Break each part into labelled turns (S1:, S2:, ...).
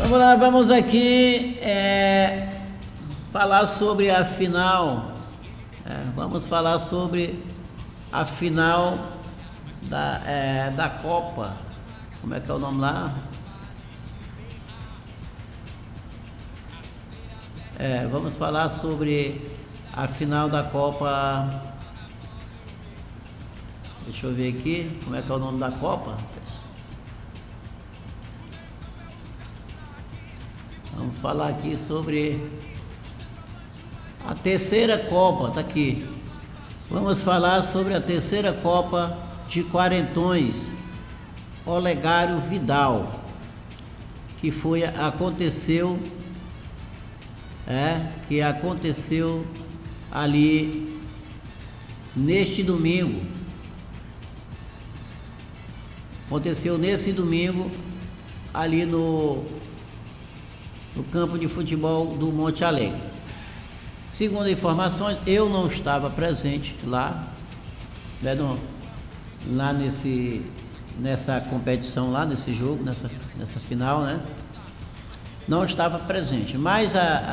S1: Vamos lá, vamos aqui falar sobre a final. Vamos falar sobre a final da Copa. Como é que é o nome lá? Vamos falar sobre a final da Copa. Deixa eu ver aqui, como é que é o nome da Copa? Vamos falar aqui sobre a terceira Copa, tá aqui. Vamos falar sobre a terceira Copa de Quarentões Olegário Vidal, que aconteceu ali neste domingo. Aconteceu nesse domingo ali no campo de futebol do Monte Alegre. Segundo informações, eu não estava presente lá, nessa competição lá, nesse jogo, nessa final, né? Não estava presente, mas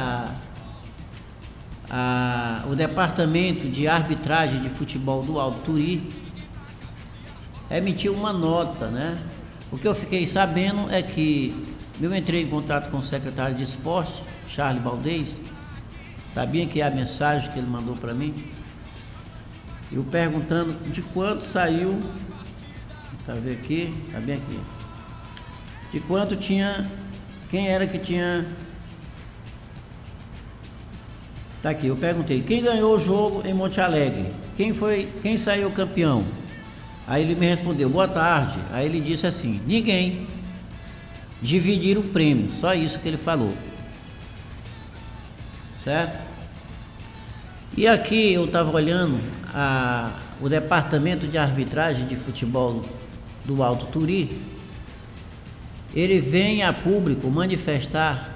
S1: o departamento de arbitragem de futebol do Alto Turi emitiu uma nota, né? O que eu fiquei sabendo é que eu entrei em contato com o secretário de esporte, Charles Valdez, sabia que é a mensagem que ele mandou para mim, eu perguntando de quanto saiu, tá vendo aqui, tá bem aqui, de quanto tinha, quem era que tinha, tá aqui, eu perguntei, quem ganhou o jogo em Monte Alegre, quem saiu campeão? Aí ele me respondeu, boa tarde. Aí ele disse assim, ninguém, dividir o prêmio, só isso que ele falou, certo? E aqui eu estava olhando o departamento de arbitragem de futebol do Alto Turi, ele vem a público manifestar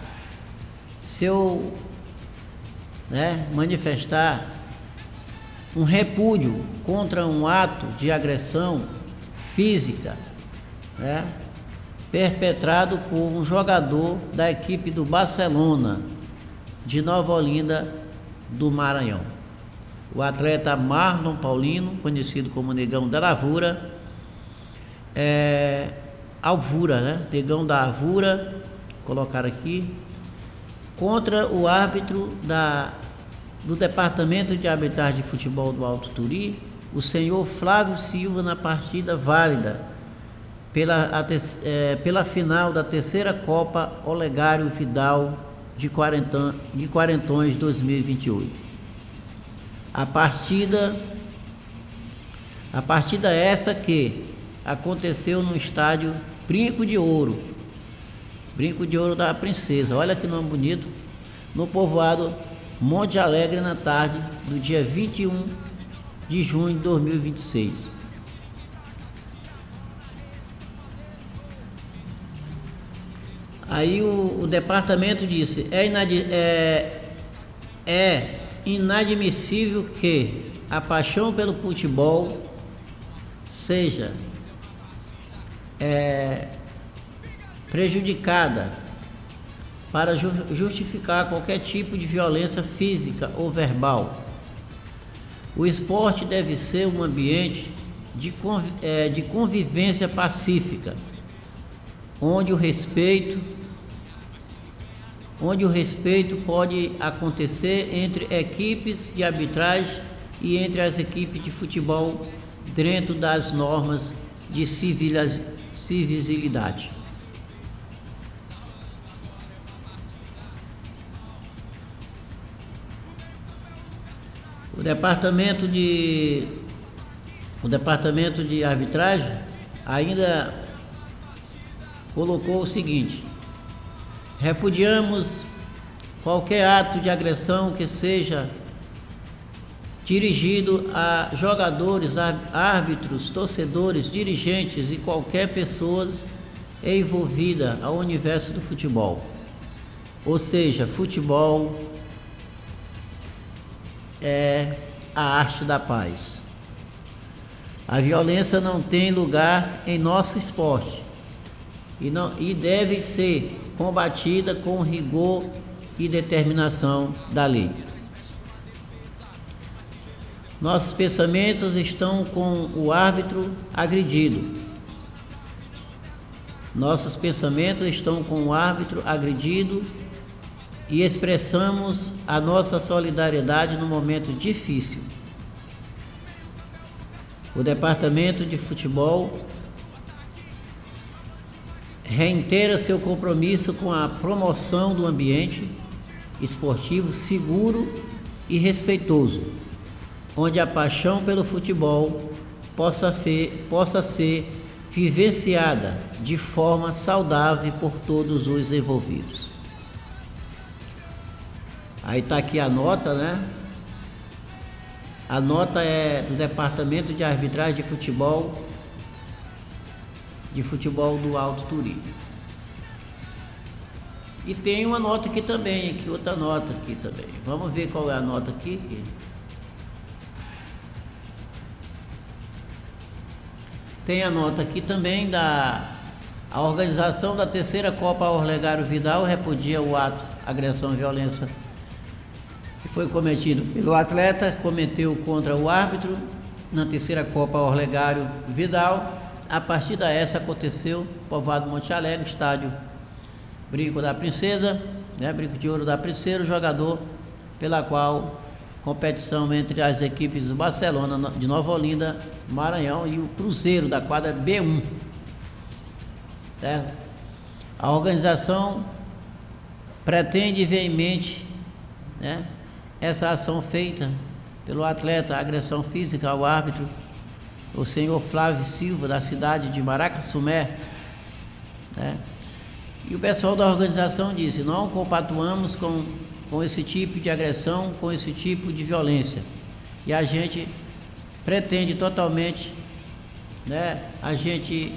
S1: manifestar um repúdio contra um ato de agressão física, né, perpetrado por um jogador da equipe do Barcelona de Nova Olinda do Maranhão. O atleta Marlon Paulino, conhecido como Negão da Lavura, Alvura, né? Negão da Alvura, colocar aqui, contra o árbitro do Departamento de Arbitragem de Futebol do Alto Turi, o senhor Flávio Silva, na partida válida pela final da terceira Copa Olegário Vidal de Quarentões 2028. A partida essa que aconteceu no estádio Brinco de Ouro da Princesa, olha que nome bonito, no povoado Monte Alegre, na tarde do dia 21 de junho de 2026. Aí o departamento disse, é inadmissível que a paixão pelo futebol seja prejudicada para justificar qualquer tipo de violência física ou verbal. O esporte deve ser um ambiente de convivência pacífica, onde o respeito pode acontecer entre equipes de arbitragem e entre as equipes de futebol dentro das normas de civilidade. O departamento de arbitragem ainda colocou o seguinte: repudiamos qualquer ato de agressão que seja dirigido a jogadores, árbitros, torcedores, dirigentes e qualquer pessoa envolvida ao universo do futebol. Ou seja, futebol é a arte da paz. A violência não tem lugar em nosso esporte e deve ser combatida com rigor e determinação da lei. Nossos pensamentos estão com o árbitro agredido. Nossos pensamentos estão com o árbitro agredido e expressamos a nossa solidariedade no momento difícil. O Departamento de Futebol reitera seu compromisso com a promoção do ambiente esportivo seguro e respeitoso, onde a paixão pelo futebol possa ser vivenciada de forma saudável por todos os envolvidos. Aí está aqui a nota, né? A nota é do Departamento de Arbitragem de Futebol do Alto Turismo. E tem uma nota aqui também, outra nota aqui também. Vamos ver qual é a nota aqui. Tem a nota aqui também a organização da terceira Copa Orlegário Vidal repudia o ato agressão e violência que foi cometido pelo atleta, cometeu contra o árbitro na terceira Copa Orlegário Vidal. A partida essa aconteceu Povoado Monte Alegre, estádio Brinco da Princesa, né? Brinco de Ouro da Princesa, o jogador pela qual competição entre as equipes do Barcelona de Nova Olinda, Maranhão e o Cruzeiro da quadra B1. Certo? A organização pretende veemente, né, essa ação feita pelo atleta, agressão física ao árbitro, o senhor Flávio Silva, da cidade de Maracassumé, né? E o pessoal da organização disse: não compatuamos com esse tipo de agressão, com esse tipo de violência. E a gente pretende totalmente, né? A gente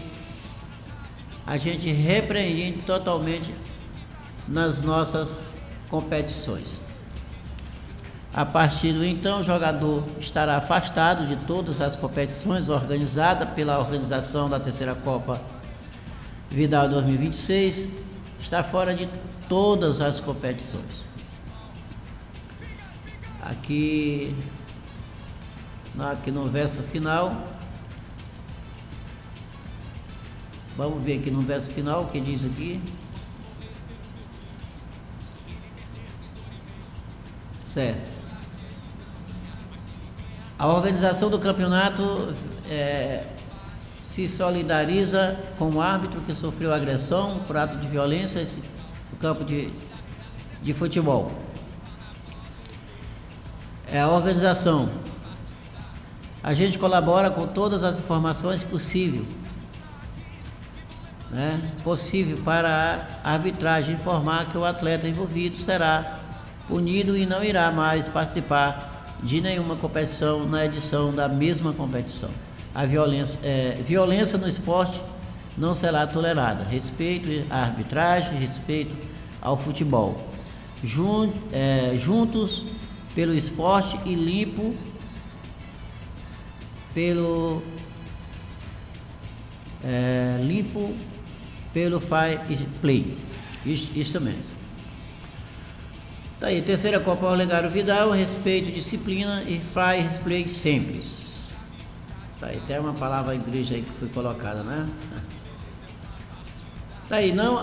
S1: repreende totalmente nas nossas competições. A partir do então, o jogador estará afastado de todas as competições organizadas pela organização da terceira Copa Vidal 2026, está fora de todas as competições. Aqui no verso final, vamos ver aqui no verso final o que diz aqui. Certo. A organização do campeonato se solidariza com o árbitro que sofreu agressão por ato de violência no campo de futebol. A organização, a gente colabora com todas as informações possível para a arbitragem informar que o atleta envolvido será punido e não irá mais participar de nenhuma competição na edição da mesma competição. A violência no esporte não será tolerada. Respeito à arbitragem, respeito ao futebol. Juntos pelo esporte e limpo pelo fair play. Isso mesmo. Tá aí, terceira Copa Orlegário Vidal, respeito, disciplina e fair play sempre. Tá aí, tem uma palavra igreja aí que foi colocada, né? Tá aí, não,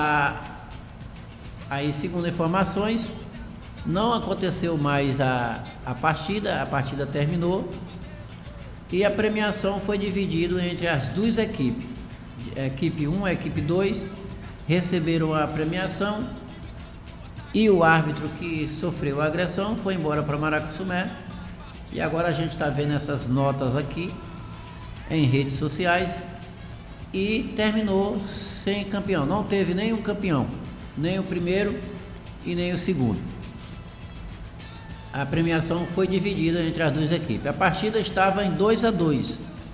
S1: aí segundo informações, não aconteceu mais a partida terminou e a premiação foi dividida entre as duas equipes. A equipe 1 e a equipe 2 receberam a premiação e o árbitro que sofreu a agressão foi embora para Maracassumé. E agora a gente está vendo essas notas aqui em redes sociais e terminou sem campeão. Não teve nenhum campeão, nem o primeiro e nem o segundo. A premiação foi dividida entre as duas equipes. A partida estava em 2-2.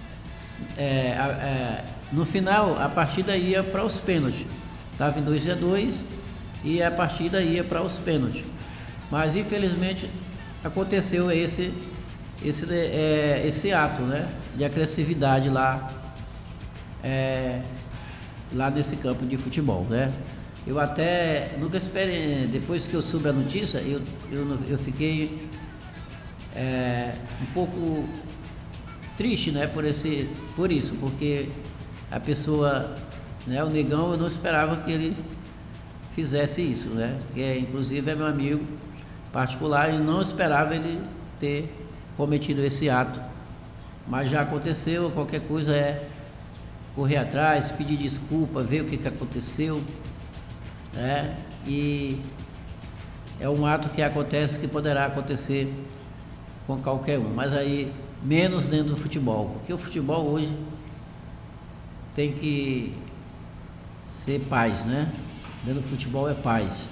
S1: No final, a partida ia para os pênaltis. Estava em 2-2 e a partida ia para os pênaltis. Mas infelizmente aconteceu esse ato, né, de agressividade lá nesse campo de futebol, né? Eu até nunca esperei, depois que eu soube a notícia, eu fiquei um pouco triste, né, por isso, porque a pessoa, né, o Negão, eu não esperava que ele fizesse isso, né, que inclusive é meu amigo particular, e não esperava ele ter cometido esse ato, mas já aconteceu. Qualquer coisa é correr atrás, pedir desculpa, ver o que aconteceu, né, e é um ato que acontece, que poderá acontecer com qualquer um, mas aí menos dentro do futebol, porque o futebol hoje tem que ser paz, né? Dentro do futebol é paz.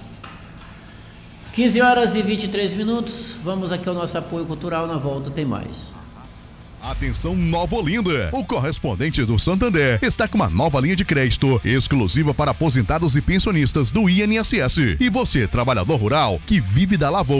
S1: 15h23, vamos aqui ao nosso apoio cultural, na volta tem mais.
S2: Atenção, Nova Olinda! O correspondente do Santander está com uma nova linha de crédito exclusiva para aposentados e pensionistas do INSS. E você, trabalhador rural que vive da lavoura,